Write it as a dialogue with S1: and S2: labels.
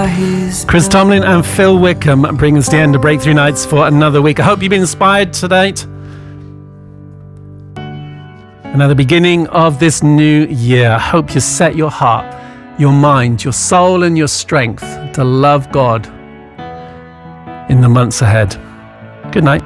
S1: Chris Tomlin and Phil Wickham bring us the end of Breakthrough Nights for another week. I hope you've been inspired tonight. And at the beginning of this new year, I hope you set your heart, your mind, your soul and your strength to love God in the months ahead. Good night.